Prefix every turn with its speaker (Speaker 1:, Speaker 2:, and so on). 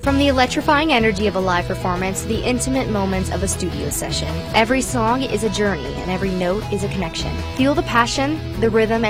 Speaker 1: From the electrifying energy of a live performance to the intimate moments of a studio session, every song is a journey and every note is a connection. Feel the passion, the rhythm,